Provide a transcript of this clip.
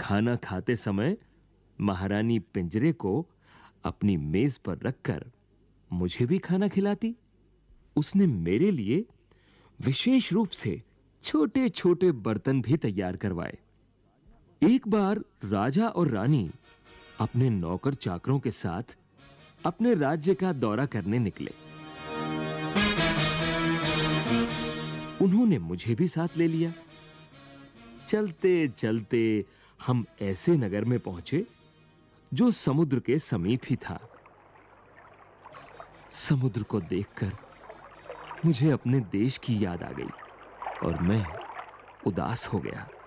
खाना खाते समय महारानी पिंजरे को अपनी मेज पर रखकर मुझे भी खाना खिलाती। उसने मेरे लिए विशेष रूप से छोटे-छोटे बर्तन भी तैयार करवाए। एक बार राजा और रानी अपने नौकर चाकरों के साथ अपने राज्य का दौरा करने निकले। उन्होंने मुझे भी साथ ले लिया। चलते-चलते हम ऐसे नगर में पहुंचे जो समुद्र के समीप ही था। समुद्र को देखकर मुझे अपने देश की याद आ गई और मैं उदास हो गया।